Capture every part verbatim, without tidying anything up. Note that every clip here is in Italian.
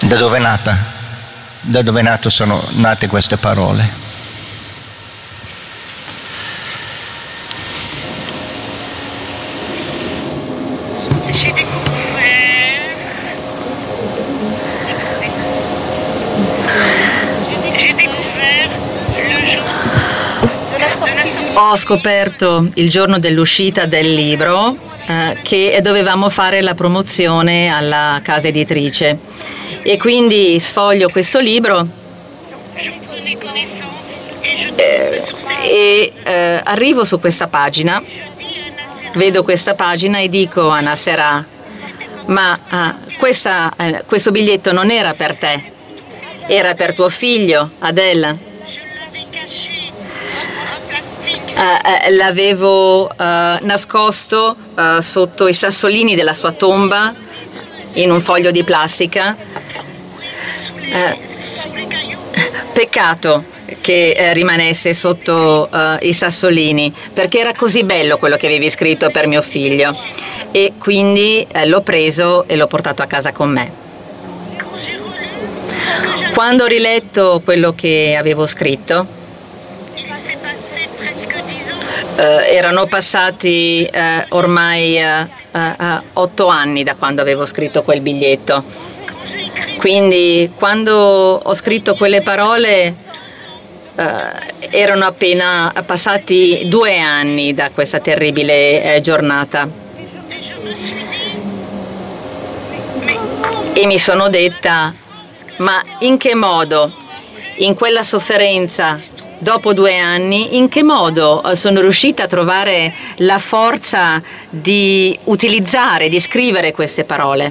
Da dove è nata? Da dove è nato sono nate queste parole? J'ai découvert... J'ai découvert le jour de la sortie. Ho scoperto il giorno dell'uscita del libro eh, che dovevamo fare la promozione alla casa editrice e quindi sfoglio questo libro eh, e eh, arrivo su questa pagina, vedo questa pagina e dico a Nasserà: ma ah, questa, eh, questo biglietto non era per te, era per tuo figlio, Adel. Uh, l'avevo uh, nascosto uh, sotto i sassolini della sua tomba in un foglio di plastica. Uh, peccato che uh, rimanesse sotto uh, i sassolini, perché era così bello quello che avevi scritto per mio figlio, e quindi uh, l'ho preso e l'ho portato a casa con me. Quando ho riletto quello che avevo scritto, Uh, erano passati uh, ormai uh, uh, otto anni da quando avevo scritto quel biglietto. Quindi quando ho scritto quelle parole uh, erano appena passati due anni da questa terribile uh, giornata. E mi sono detta: ma in che modo, in quella sofferenza, dopo due anni, in che modo sono riuscita a trovare la forza di utilizzare, di scrivere queste parole?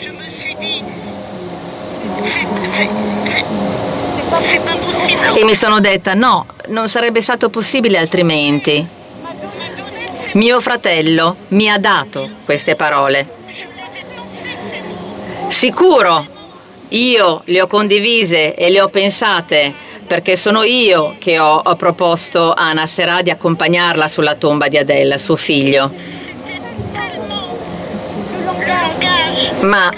E mi sono detta: no, non sarebbe stato possibile altrimenti. Mio fratello mi ha dato queste parole. Sicuro, io le ho condivise e le ho pensate, perché sono io che ho, ho proposto a Nasserà di accompagnarla sulla tomba di Adel, suo figlio. Ma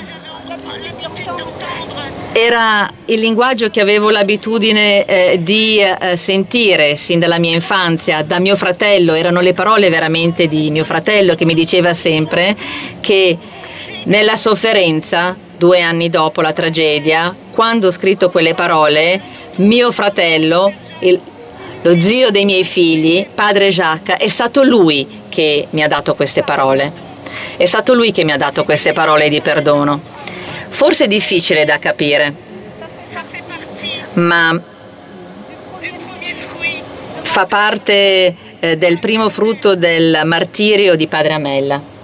era il linguaggio che avevo l'abitudine eh, di eh, sentire sin dalla mia infanzia, da mio fratello. Erano le parole veramente di mio fratello, che mi diceva sempre che nella sofferenza, due anni dopo la tragedia, quando ho scritto quelle parole, mio fratello, il, lo zio dei miei figli, padre Jacques, è stato lui che mi ha dato queste parole. È stato lui che mi ha dato queste parole di perdono. Forse è difficile da capire, ma fa parte eh, del primo frutto del martirio di padre Amella.